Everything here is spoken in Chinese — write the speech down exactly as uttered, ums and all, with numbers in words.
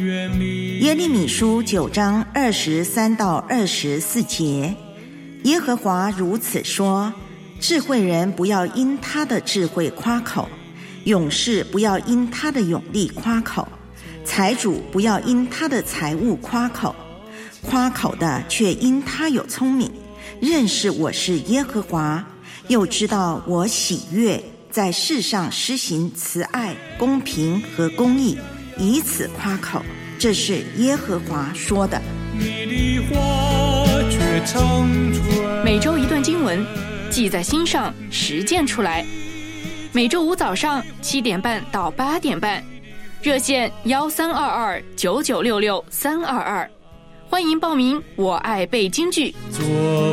耶利米书九章二十三到二十四节，耶和华如此说：智慧人不要因他的智慧夸口，勇士不要因他的勇力夸口，财主不要因他的财物夸口，夸口的却因他有聪明，认识我是耶和华，又知道我喜悦在世上施行慈爱、公平和公义，以此夸口。这是耶和华说的。 每周一段经文，记在心上，实践出来。每周五早上七点半到八点半，热线幺三二二九九六六三二二，欢迎报名。我爱背京剧。